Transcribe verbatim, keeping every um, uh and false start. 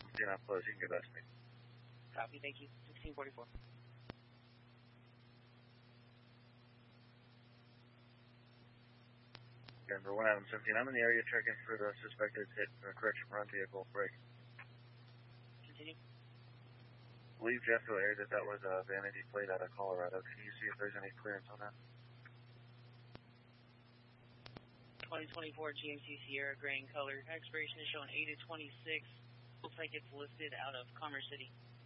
Do not close. You can get back to me. Copy. Thank you. sixteen forty-four. Denver one Adam seventeen. I'm in the area checking for the suspected hit uh, correction run vehicle break. Continue. Believe Jeff area that that was a vanity plate out of Colorado. Can you see if there's any clearance on that? twenty twenty-four G M C Sierra, gray in color. Expiration is showing eight of twenty-six. Looks like it's listed out of Commerce City.